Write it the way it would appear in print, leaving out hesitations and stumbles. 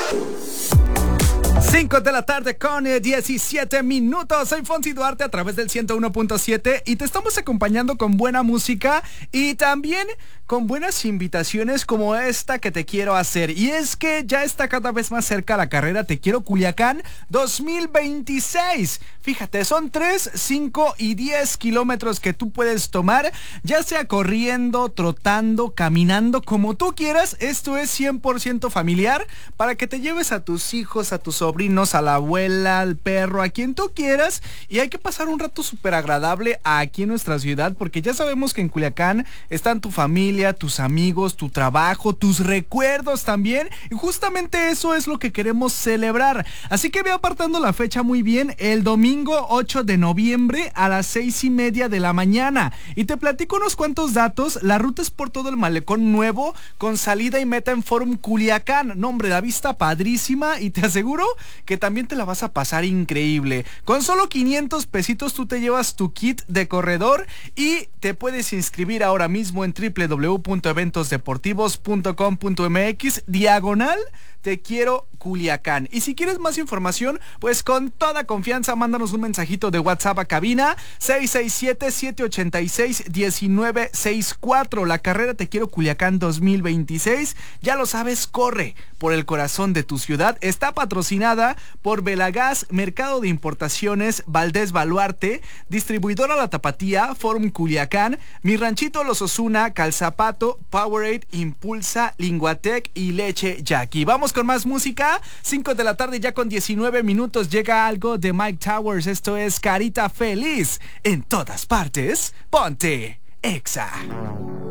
5 de la tarde con 17 minutos. Soy Fonsi Duarte a través del 101.7 y te estamos acompañando con buena música y también con buenas invitaciones como esta que te quiero hacer. Y es que ya está cada vez más cerca la carrera Te Quiero Culiacán 2026. Fíjate, son 3, 5 y 10 kilómetros que tú puedes tomar, ya sea corriendo, trotando, caminando, como tú quieras. Esto es 100% familiar para que te lleves a tus hijos, a tus sobrinos, a la abuela, al perro, a quien tú quieras. Y hay que pasar un rato súper agradable aquí en nuestra ciudad, porque ya sabemos que en Culiacán están tu familia, tus amigos, tu trabajo, tus recuerdos también. Y justamente eso es lo que queremos celebrar. Así que ve apartando la fecha muy bien, el domingo 8 de noviembre a las 6:30 de la mañana. Y te platico unos cuantos datos. La ruta es por todo el Malecón Nuevo, con salida y meta en Forum Culiacán. No, hombre, la vista padrísima y te aseguro que también te la vas a pasar increíble. Con solo 500 pesitos tú te llevas tu kit de corredor y te puedes inscribir ahora mismo en www.eventosdeportivos.com.mx Te Quiero Culiacán. Y si quieres más información, pues con toda confianza mándanos un mensajito de WhatsApp a cabina 667-786-1964. La carrera Te Quiero Culiacán 2026, ya lo sabes, corre por el corazón de tu ciudad. Está patrocinada por Velagas, Mercado de Importaciones Valdés Baluarte, Distribuidora La Tapatía, Forum Culiacán, Mi Ranchito Los Osuna, Calzapato, Powerade, Impulsa, Linguatec y Leche Jackie. Vamos con más música. 5 de la tarde ya con 19 minutos. Llega algo de Mike Towers. Esto es Carita Feliz. En todas partes, ponte Exa.